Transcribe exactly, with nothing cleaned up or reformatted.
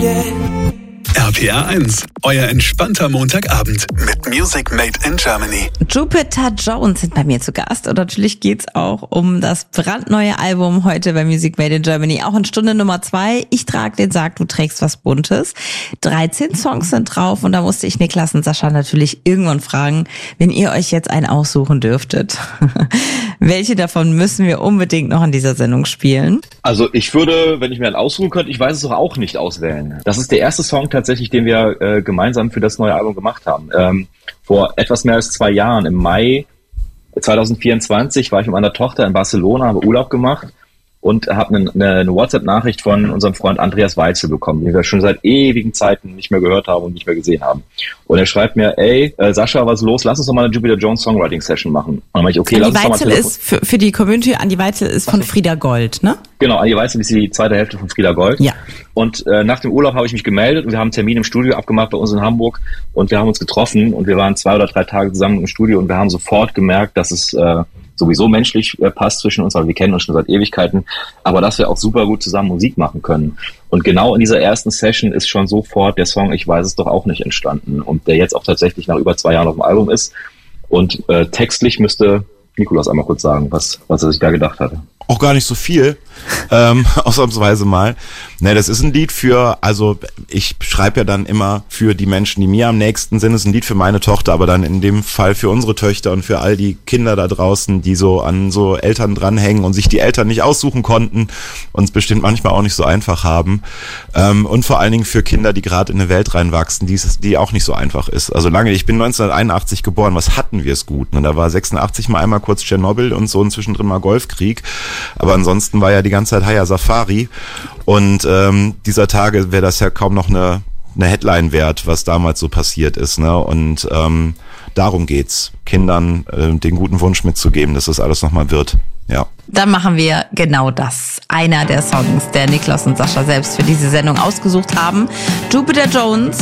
R P R eins, euer entspannter Montagabend mit Music Made in Germany. Jupiter Jones sind bei mir zu Gast und natürlich geht's auch um das brandneue Album heute bei Music Made in Germany. Auch in Stunde Nummer zwei. Ich trage den Sarg, du trägst was Buntes. dreizehn Songs sind drauf und da musste ich Niklas und Sascha natürlich irgendwann fragen, wenn ihr euch jetzt einen aussuchen dürftet. Welche davon müssen wir unbedingt noch in dieser Sendung spielen? Also ich würde, wenn ich mir einen aussuchen könnte, ich weiß es doch auch nicht auswählen. Das ist der erste Song tatsächlich, den wir äh, gemeinsam für das neue Album gemacht haben. Ähm, vor etwas mehr als zwei Jahren, im Mai zwanzig vierundzwanzig, war ich mit meiner Tochter in Barcelona, habe Urlaub gemacht und habe eine, eine WhatsApp-Nachricht von unserem Freund Andreas Weitzel bekommen, den wir schon seit ewigen Zeiten nicht mehr gehört haben und nicht mehr gesehen haben. Und er schreibt mir, ey, äh, Sascha, was ist los? Lass uns doch mal eine Jupiter Jones Songwriting Session machen. Und dann meinte ich, okay, Andi lass uns Weitzel doch mal ist für, für die Community, Andi Weitzel ist von Frieda Gold, ne? Genau, Andi Weitzel ist die zweite Hälfte von Frieda Gold. Ja. Und äh, nach dem Urlaub habe ich mich gemeldet und wir haben einen Termin im Studio abgemacht bei uns in Hamburg und wir haben uns getroffen und wir waren zwei oder drei Tage zusammen im Studio und wir haben sofort gemerkt, dass es äh, sowieso menschlich äh, passt zwischen uns, weil wir kennen uns schon seit Ewigkeiten, aber dass wir auch super gut zusammen Musik machen können. Und genau in dieser ersten Session ist schon sofort der Song Ich weiß es doch auch nicht entstanden und der jetzt auch tatsächlich nach über zwei Jahren auf dem Album ist. Und äh, textlich müsste Nikolaus einmal kurz sagen, was, was er sich da gedacht hatte. Auch gar nicht so viel, ähm, ausnahmsweise mal. Ne, das ist ein Lied für, also ich schreibe ja dann immer für die Menschen, die mir am nächsten sind. Es ist ein Lied für meine Tochter, aber dann in dem Fall für unsere Töchter und für all die Kinder da draußen, die so an so Eltern dranhängen und sich die Eltern nicht aussuchen konnten und es bestimmt manchmal auch nicht so einfach haben. Ähm, und vor allen Dingen für Kinder, die gerade in eine Welt reinwachsen, die, die auch nicht so einfach ist. Also lange, ich bin neunzehnhunderteinundachtzig geboren, was hatten wir es gut? Ne? Da war sechsundachtzig mal einmal kurz Tschernobyl und so und zwischendrin mal Golfkrieg. Aber ansonsten war ja die ganze Zeit Haya Safari und ähm, dieser Tage wäre das ja kaum noch eine, eine Headline wert, was damals so passiert ist. Ne? Und ähm, darum geht's, Kindern äh, den guten Wunsch mitzugeben, dass das alles nochmal wird. Ja. Dann machen wir genau das. Einer der Songs, der Niklas und Sascha selbst für diese Sendung ausgesucht haben. Jupiter Jones